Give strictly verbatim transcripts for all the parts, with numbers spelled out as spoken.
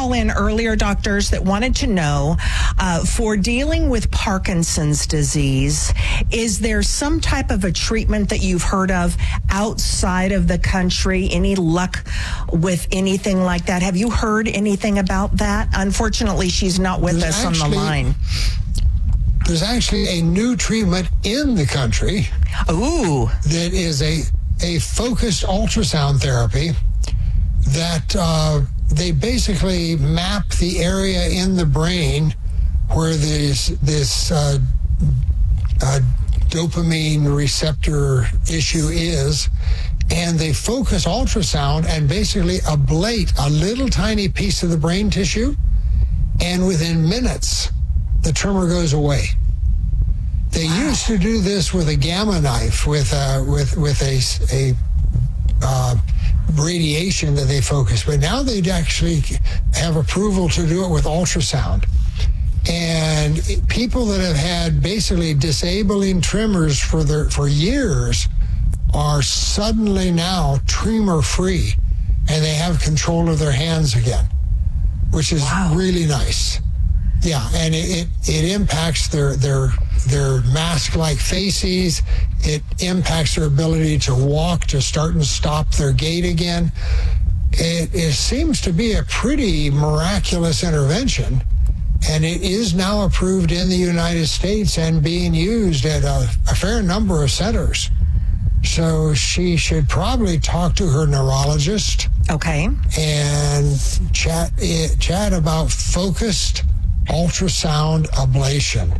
call in earlier, doctors, that wanted to know, uh, for dealing with Parkinson's disease, is there some type of a treatment that you've heard of outside of the country? Any luck with anything like that? Have you heard anything about that? Unfortunately, she's not with There's us actually, on the line. There's actually a new treatment in the country. Ooh. That is a, a focused ultrasound therapy that uh, they basically map the area in the brain where this, this uh, uh, dopamine receptor issue is, and they focus ultrasound and basically ablate a little tiny piece of the brain tissue, and within minutes, the tremor goes away. They used to do this with a gamma knife, with a, with with a, a uh, radiation that they focus, but now they'd actually have approval to do it with ultrasound. And people that have had basically disabling tremors for their for years are suddenly now tremor-free, and they have control of their hands again, which is wow. really nice. Yeah, and it, it, it impacts their their their mask-like faces. It impacts their ability to walk, to start and stop their gait again. It, it seems to be a pretty miraculous intervention, and it is now approved in the United States and being used at a, a fair number of centers. So she should probably talk to her neurologist. Okay. And chat chat about focused ultrasound ablation.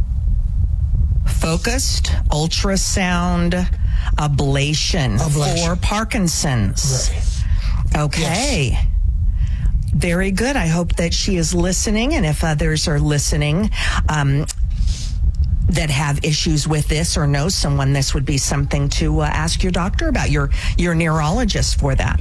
Focused ultrasound ablation, ablation. for Parkinson's. Right. Okay. Yes. Very good. I hope that she is listening, and if others are listening, um, that have issues with this or know someone, this would be something to uh, ask your doctor about, your your neurologist for that.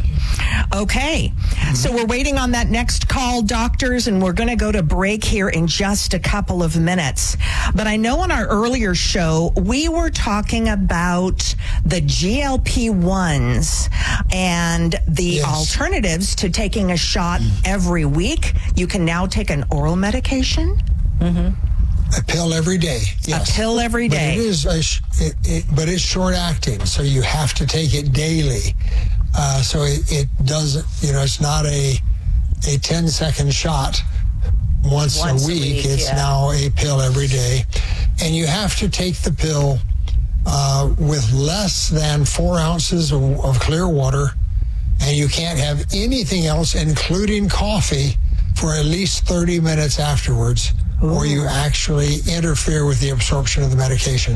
Okay, mm-hmm. So we're waiting on that next call, doctors, and we're going to go to break here in just a couple of minutes. But I know on our earlier show, we were talking about the G L P ones and the yes. alternatives to taking a shot every week. You can now take an oral medication. Mm-hmm. A pill every day, yes. A pill every day. But it is, a sh- it, it, but it's short acting, so you have to take it daily. Uh, so it, it does, you know, it's not a a ten second shot once, once a week. A week it's yeah. now a pill every day, and you have to take the pill uh, with less than four ounces of, of clear water, and you can't have anything else, including coffee, for at least thirty minutes afterwards. Ooh. Or you actually interfere with the absorption of the medication.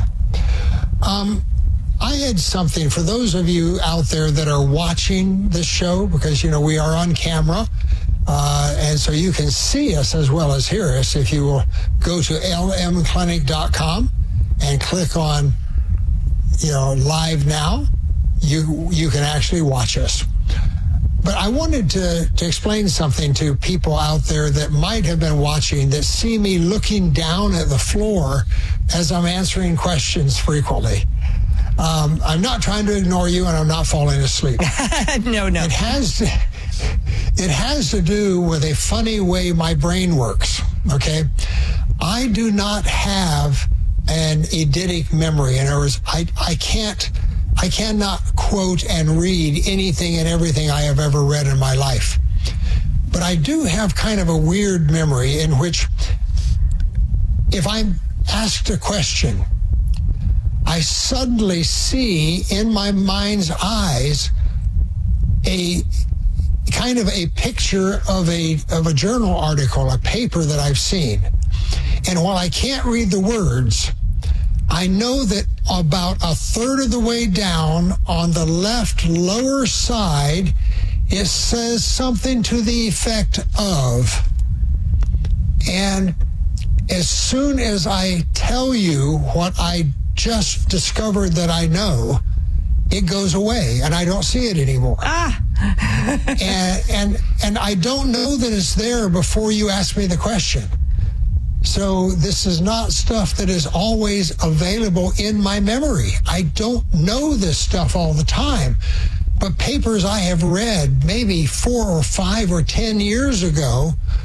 Um, I had something for those of you out there that are watching this show, because, you know, we are on camera, uh, and so you can see us as well as hear us. If you will go to L M clinic dot com and click on, you know, live now, you you can actually watch us. But I wanted to, to explain something to people out there that might have been watching, that see me looking down at the floor as I'm answering questions frequently. Um, I'm not trying to ignore you, and I'm not falling asleep. no, no. It has to, it has to do with a funny way my brain works, okay? I do not have an eidetic memory. In other words, I, I can't... I cannot quote and read anything and everything I have ever read in my life. But I do have kind of a weird memory in which if I'm asked a question, I suddenly see in my mind's eyes a kind of a picture of a of a journal article, a paper that I've seen. And while I can't read the words, I know that about a third of the way down on the left lower side, it says something to the effect of, and as soon as I tell you what I just discovered that I know, it goes away and I don't see it anymore. Ah. and, and, and I don't know that it's there before you ask me the question. So this is not stuff that is always available in my memory. I don't know this stuff all the time. But papers I have read maybe four or five or ten years ago